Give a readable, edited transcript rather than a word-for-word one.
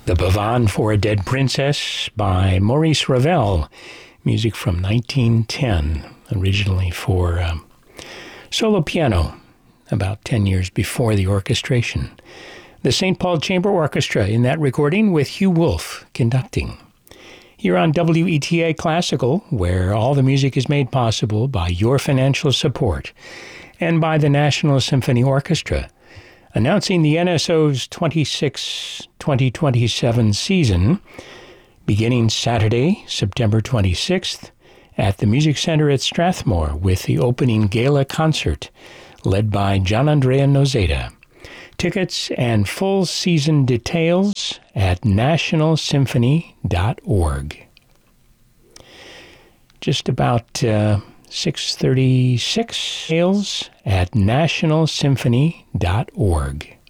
The Pavane for a Dead Princess by Maurice Ravel, music from 1910, originally for solo piano, about 10 years before the orchestration. The St. Paul Chamber Orchestra in that recording with Hugh Wolf conducting. Here on WETA Classical, where all the music is made possible by your financial support and by the National Symphony Orchestra, announcing the NSO's 26-2027 season, beginning Saturday, September 26th, at the Music Center at Strathmore with the opening gala concert led by Gianandrea Nozeta. Tickets and full season details at nationalsymphony.org. Just about 6:36. Details at nationalsymphony.org.